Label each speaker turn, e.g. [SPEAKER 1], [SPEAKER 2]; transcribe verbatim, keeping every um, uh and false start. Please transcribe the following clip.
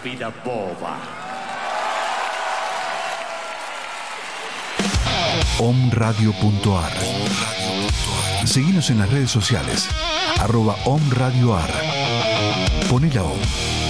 [SPEAKER 1] vida boba.
[SPEAKER 2] omradio punto ar. Seguinos en las redes sociales, arroba omradioar. Poné la O.